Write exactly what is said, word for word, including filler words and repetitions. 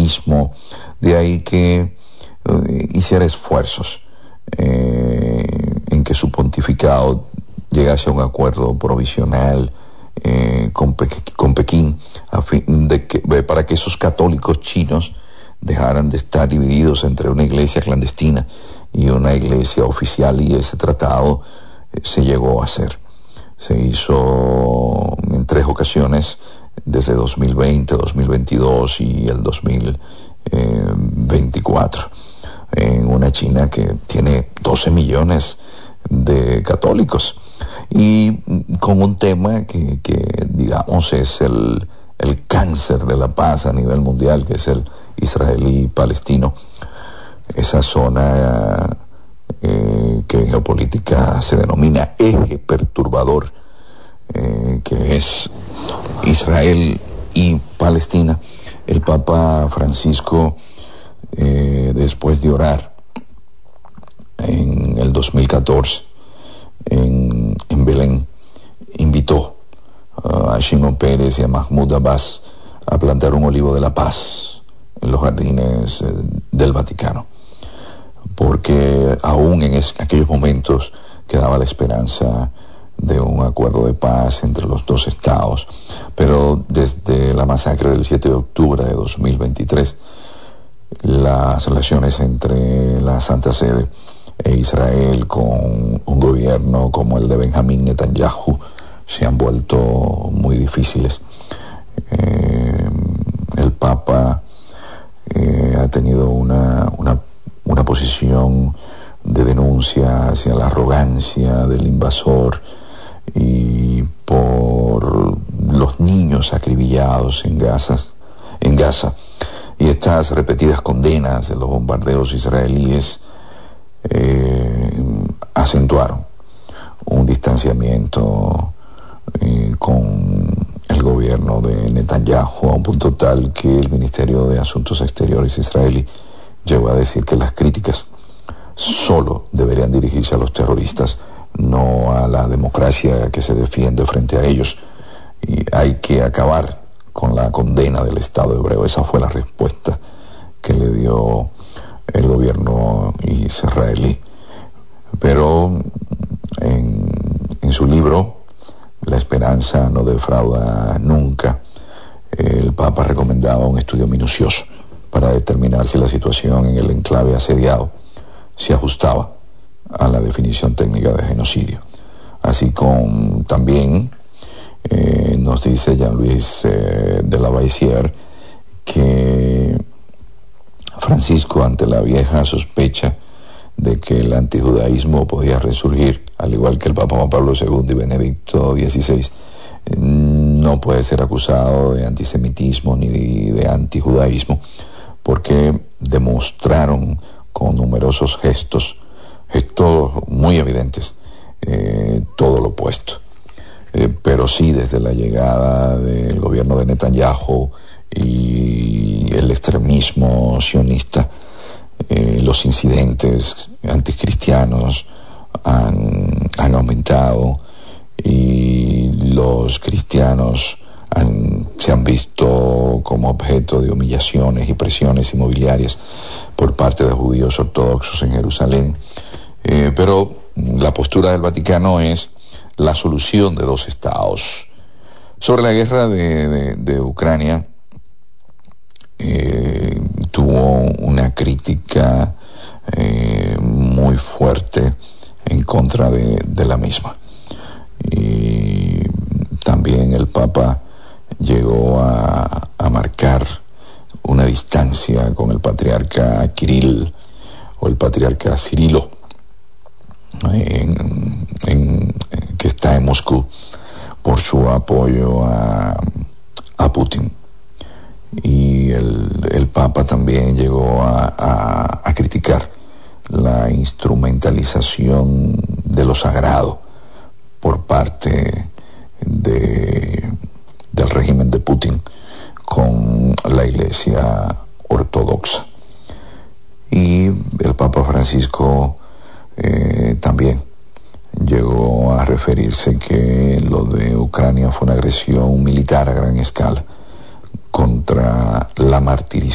sionismo. De ahí que eh, hiciera esfuerzos eh, en que su pontificado llegase a un acuerdo provisional eh, con, Pe con Pekín a fin de que, para que esos católicos chinos dejaran de estar divididos entre una iglesia clandestina y una iglesia oficial, y ese tratado eh, se llegó a hacer. Se hizo en tres ocasiones, desde dos mil veinte, dos mil veintidós y el dos mil veinticuatro, en una China que tiene doce millones de católicos, y con un tema que, que digamos es el, el cáncer de la paz a nivel mundial, que es el israelí-palestino. Esa zona eh, que en geopolítica se denomina eje perturbador, eh, que es Israel y Palestina. El Papa Francisco, eh, después de orar en el dos mil catorce en, en Belén, invitó uh, a Shimon Peres y a Mahmoud Abbas a plantar un olivo de la paz en los jardines eh, del Vaticano, porque aún en es, aquellos momentos quedaba la esperanza de un acuerdo de paz entre los dos estados. Pero desde la masacre del siete de octubre de dos mil veintitrés, las relaciones entre la Santa Sede e Israel con un gobierno como el de Benjamín Netanyahu se han vuelto muy difíciles. Eh, el Papa eh, ha tenido una, una, una posición de denuncia hacia la arrogancia del invasor y por los niños acribillados en Gaza, en Gaza, y estas repetidas condenas de los bombardeos israelíes eh, acentuaron un distanciamiento eh, con el gobierno de Netanyahu, a un punto tal que el Ministerio de Asuntos Exteriores israelí llegó a decir que las críticas solo deberían dirigirse a los terroristas, no a la democracia que se defiende frente a ellos, y hay que acabar con la condena del Estado hebreo. Esa fue la respuesta que le dio el gobierno israelí. Pero en, en su libro La esperanza no defrauda nunca, el Papa recomendaba un estudio minucioso para determinar si la situación en el enclave asediado se ajustaba a la definición técnica de genocidio. Así como también eh, nos dice Jean-Louis eh, de la Vaisière que Francisco, ante la vieja sospecha de que el antijudaísmo podía resurgir, al igual que el Papa Juan Pablo segundo y Benedicto dieciséis, eh, no puede ser acusado de antisemitismo ni de, de antijudaísmo, porque demostraron con numerosos gestos, gestos muy evidentes, eh, todo lo opuesto. Eh, pero sí, desde la llegada del gobierno de Netanyahu y el extremismo sionista, eh, los incidentes anticristianos han, han aumentado, y los cristianos han, se han visto como objeto de humillaciones y presiones inmobiliarias por parte de judíos ortodoxos en Jerusalén. Eh, pero la postura del Vaticano es la solución de dos estados. Sobre la guerra de, de, de Ucrania, eh, tuvo una crítica eh, muy fuerte en contra de, de la misma. Y también el Papa llegó a, a marcar una distancia con el patriarca Kirill o el patriarca Cirilo, en, en, que está en Moscú, por su apoyo a, a Putin. Y el, el Papa también llegó a, a, a criticar la instrumentalización de lo sagrado por parte de, del régimen de Putin con la Iglesia ortodoxa. Y el Papa Francisco eh, también llegó a referirse que lo de Ucrania fue una agresión militar a gran escala contra la martirización